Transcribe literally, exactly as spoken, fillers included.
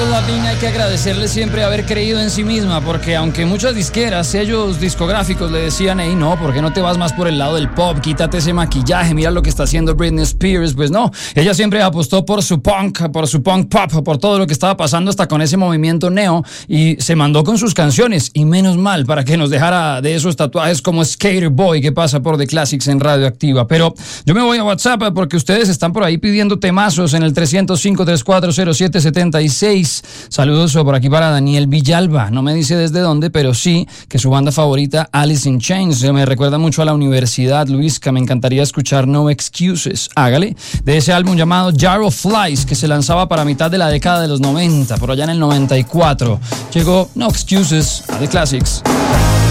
Avril Lavigne hay que agradecerle siempre haber creído en sí misma, porque aunque muchas disqueras, sellos discográficos le decían, hey, no, ¿por qué no te vas más por el lado del pop? Quítate ese maquillaje, mira lo que está haciendo Britney Spears. Pues no, ella siempre apostó por su punk, por su punk pop, por todo lo que estaba pasando hasta con ese movimiento neo, y se mandó con sus canciones, y menos mal, para que nos dejara de esos tatuajes como Skater Boy que pasa por The Classics en Radioactiva. Pero yo me voy a WhatsApp porque ustedes están por ahí pidiendo temazos en el tres cero cinco, tres cuatro cero siete siete seis. Saludos por aquí para Daniel Villalba. No me dice desde dónde, pero sí que su banda favorita, Alice in Chains, me recuerda mucho a la universidad, Luisca. Me encantaría escuchar No Excuses. Hágale. De ese álbum llamado Jar of Flies, que se lanzaba para mitad de la década de los noventa, por allá en el noventa y cuatro. Llegó No Excuses a The Classics.